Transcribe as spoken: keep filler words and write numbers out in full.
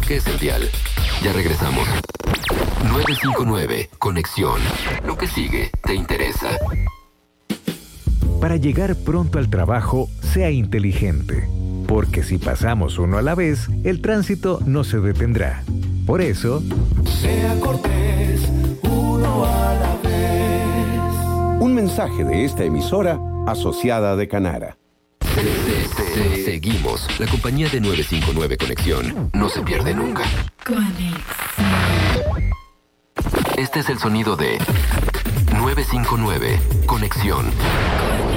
que es el dial. Ya regresamos. nueve cinco nueve, Conexión. Lo que sigue te interesa. Para llegar pronto al trabajo, sea inteligente. Porque si pasamos uno a la vez, el tránsito no se detendrá. Por eso, sea cortés, uno a la vez. Un mensaje de esta emisora asociada de Canara. Seguimos. La compañía de nueve cinco nueve Conexión no se pierde nunca. Este es el sonido de nueve cinco nueve Conexión.